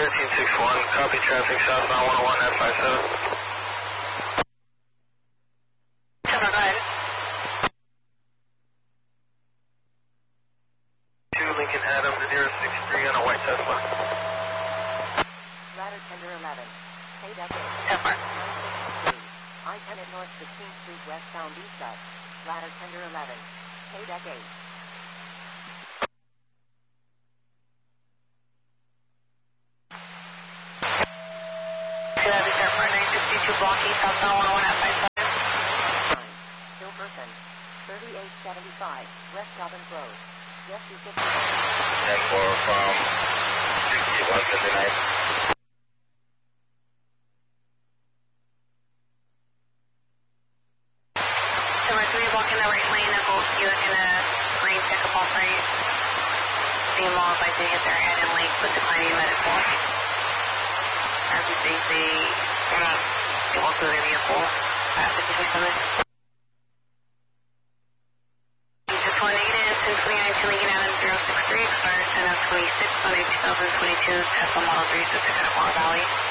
1361, copy traffic southbound 101 at 57. Go ahead. 2 Lincoln Adams 063 on a white Tesla. Ladder tender 11. Hey, decade. Temper. I-10 at North 16th Street westbound east side. Ladder tender 11. Hey, decade. Temper 962 blocking southbound 101 at 57. Hill person. 3875 West Dobbins Road. Yes, 250. 10-4 from 6159. Blocking the right lane of both you and green pickup off right. Being modified to hit their head and link with declining medical. As we think they're not able to their vehicle at 5600. Just one negative, 1029 to Lincoln Adams 063, expires 10 of 26 on a 2022 Tesla Model 3 Pacific Valley.